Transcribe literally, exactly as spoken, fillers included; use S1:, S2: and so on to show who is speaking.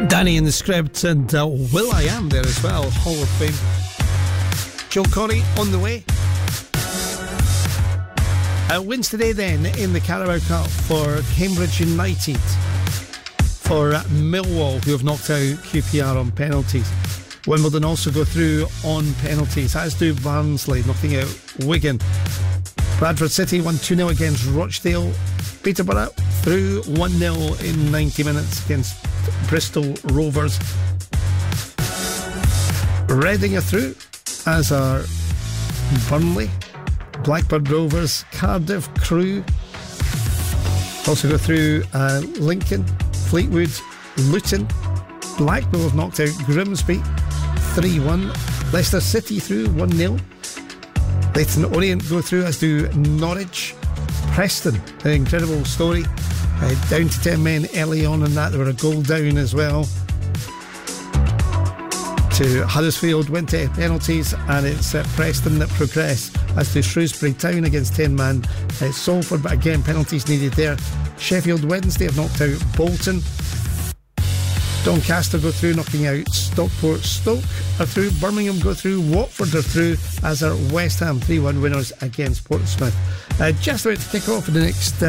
S1: Danny in the Script and uh, Will I Am there as well, Hall of Fame. Joe Corey on the way. Uh, wins today then in the Carabao Cup for Cambridge United, for uh, Millwall, who have knocked out Q P R on penalties. Wimbledon also go through on penalties, as do Barnsley, knocking out Wigan. Bradford City won two nil against Rochdale. Peterborough through one nil in ninety minutes against Bristol Rovers. Reading are through, as are Burnley, Blackburn Rovers, Cardiff Crew. Also go through uh, Lincoln, Fleetwood, Luton. Blackpool have knocked out Grimsby three one. Leicester City through one nil. Leyton Orient go through, as do Norwich. Preston, an incredible story. Uh, down to ten men early on in that. They were a goal down as well to Huddersfield, went to penalties, and it's uh, Preston that progress, as to Shrewsbury Town against ten man uh, Salford, but again penalties needed there. Sheffield Wednesday have knocked out Bolton. Doncaster go through, knocking out Stockport. Stoke are through. Birmingham go through. Watford are through, as are West Ham, three one winners against Portsmouth. Uh, just about to kick off in the next uh,